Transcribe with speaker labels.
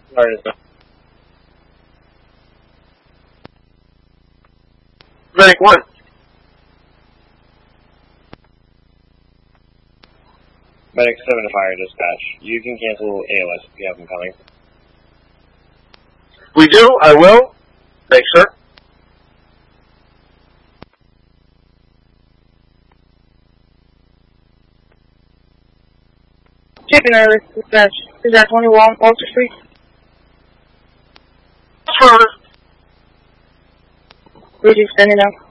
Speaker 1: Alright, it's Medic 1.
Speaker 2: Medic 7 to fire dispatch. You can cancel ALS if you have them coming.
Speaker 1: We do, I will. Thanks, sir.
Speaker 3: Chipping Iris, dispatch. Is that 21 Walter Street?
Speaker 1: Sure.
Speaker 3: Bridge extended now.